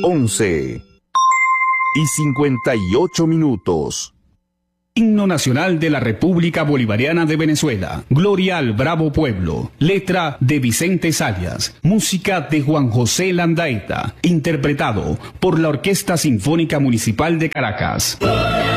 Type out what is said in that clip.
11:58. Himno Nacional de la República Bolivariana de Venezuela. Gloria al bravo pueblo. Letra de Vicente Sayas. Música de Juan José Landaeta. Interpretado por la Orquesta Sinfónica Municipal de Caracas.